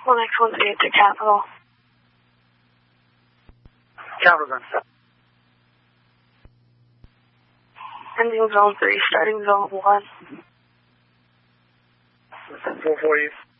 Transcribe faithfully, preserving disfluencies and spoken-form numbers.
one X one three to Capital. Capital gun set. Ending zone three, starting zone one. Listen, four forty.